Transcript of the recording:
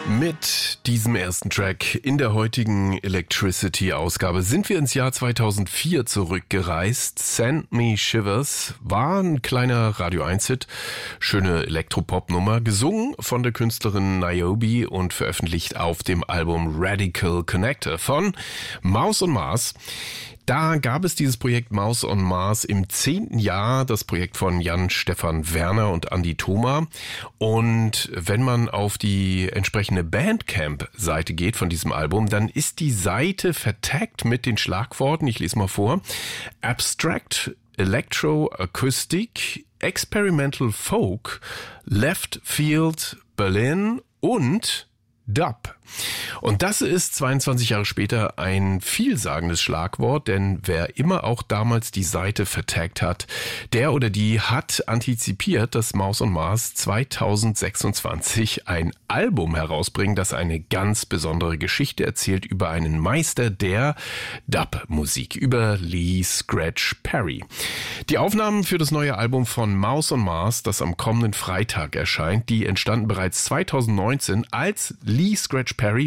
Mit diesem ersten Track in der heutigen Electricity-Ausgabe sind wir ins Jahr 2004 zurückgereist. Send Me Shivers war ein kleiner Radio 1-Hit, schöne Elektropop-Nummer, gesungen von der Künstlerin Niobe und veröffentlicht auf dem Album Radical Connector von Mouse on Mars. Da gab es dieses Projekt Mouse on Mars im 10. Jahr, das Projekt von Jan-Stefan Werner und Andi Thoma. Und wenn man auf die entsprechende Bandcamp-Seite geht von diesem Album, dann ist die Seite vertaggt mit den Schlagworten, ich lese mal vor, Abstract, Electro, Acoustic, Experimental Folk, Left Field, Berlin und Dub. Und das ist 22 Jahre später ein vielsagendes Schlagwort, denn wer immer auch damals die Seite vertaggt hat, der oder die hat antizipiert, dass Mouse on Mars 2026 ein Album herausbringen, das eine ganz besondere Geschichte erzählt über einen Meister der Dub-Musik, über Lee Scratch Perry. Die Aufnahmen für das neue Album von Mouse on Mars, das am kommenden Freitag erscheint, die entstanden bereits 2019, als Lee Scratch Perry